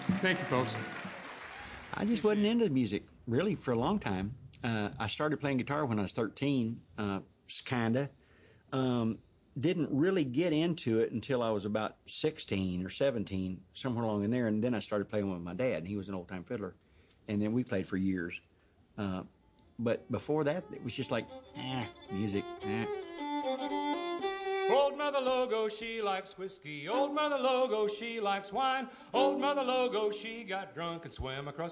Thank you, folks. I just wasn't into music, really, for a long time. I started playing guitar when I was 13, kind of. Didn't really get into it until I was about 16 or 17, somewhere along in there. And then I started playing with my dad, and he was an old-time fiddler. And then we played for years. But before that, it was just like, music, Old Mother Logo, she likes whiskey. Old Mother Logo, she likes wine. Old Mother Logo, she got drunk and swam across